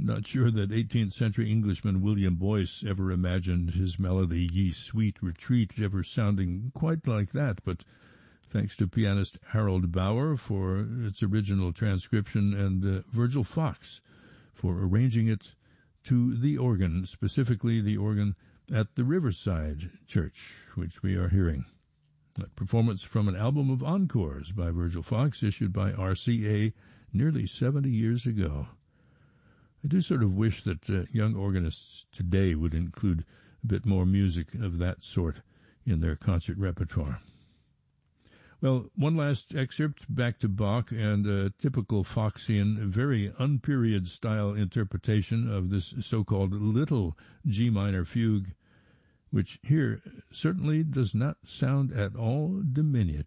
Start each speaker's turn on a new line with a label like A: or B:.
A: not sure that 18th century Englishman William Boyce ever imagined his melody, Ye Sweet Retreat, ever sounding quite like that, but thanks to pianist Harold Bauer for its original transcription and Virgil Fox for arranging it to the organ, specifically the organ at the Riverside Church, which we are hearing. A performance from an album of encores by Virgil Fox, issued by RCA nearly 70 years ago. I do sort of wish that young organists today would include a bit more music of that sort in their concert repertoire. Well, one last excerpt back to Bach and a typical Foxian, very unperiod-style interpretation of this so-called little G minor fugue, which here certainly does not sound at all diminutive.